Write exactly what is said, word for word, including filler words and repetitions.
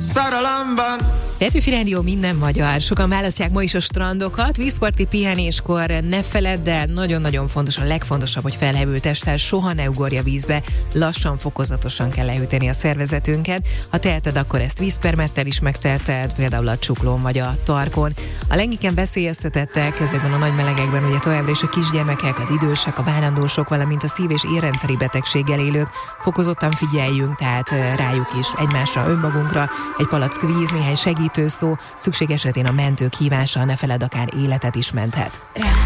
Szerelemben. Petőfi Rádió, minden magyar. Sokan választják ma is a strandokat. Vízparti pihenéskor ne feledd el, nagyon-nagyon fontos, a legfontosabb, hogy felhevült testtel soha ne ugorja vízbe. Lassan, fokozatosan kell lehűteni a szervezetünket. Ha teheted, akkor ezt vízpermettel is megteheted, például a csuklón vagy a tarkon. A leginkább veszélyeztetettek ezekben a nagy melegekben ugye továbbra is a kisgyermekek, az idősek, a várandósok, valamint a szív- és érrendszeri betegséggel élők. Fokozottan figyeljünk tehát rájuk is, egymásra, önmagunkra. Egy palack víz, néhány segítő szó, szükség esetén a mentők hívása, ne feledd, akár életet is menthet.